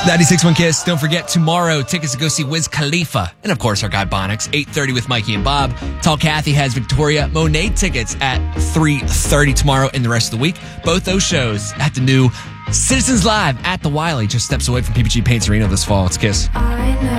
96.1 Kiss. Don't forget, tomorrow, tickets to go see Wiz Khalifa. And, of course, our guy Bonix, 8:30 with Mikey and Bob. Tall Kathy has Victoria Monet tickets at 3:30 tomorrow and the rest of the week. Both those shows at the new Citizens Live at the Wiley. Just steps away from PPG Paints Arena this fall. It's Kiss. I know.